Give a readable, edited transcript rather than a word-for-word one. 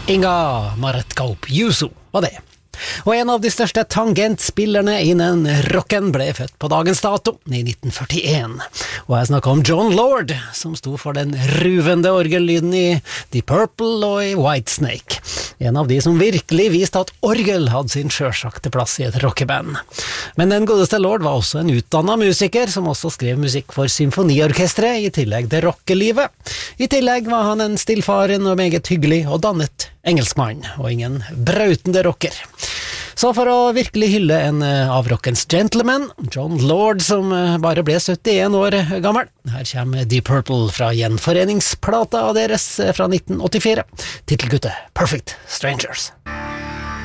Inga Maretkaup Juuso var det. Og en av de største tangentspillerne innen rocken ble født på dagens dato, i 1941. Og jeg snakker om Jon Lord, som sto for den ruvende orgellyden i Deep Purple og i Whitesnake. En av de som virkelig viste at orgel hadde sin selvsagte plass i et rockeband. Men den godeste Lord var også en utdannet musiker, som også skrev musikk for symfoniorkestre, i tillegg til rockelivet. I tillegg var han en stillfaren og meget hyggelig og dannet engelskmann, og ingen brautende rocker. Så for å virkelig hylle en av rockens gentlemen, Jon Lord, som bare ble 71 år gammel, her kommer Deep Purple fra gjenforeningsplata av deres fra 1984, titelguttet Perfect Strangers.